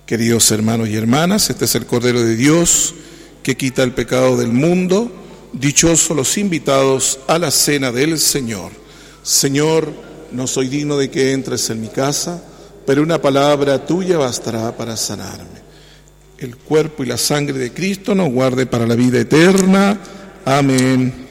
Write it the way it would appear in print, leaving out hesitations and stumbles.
Queridos hermanos y hermanas, este es el Cordero de Dios que quita el pecado del mundo. Dichosos los invitados a la cena del Señor. Señor, no soy digno de que entres en mi casa, pero una palabra tuya bastará para sanarme. El cuerpo y la sangre de Cristo nos guarde para la vida eterna. Amén.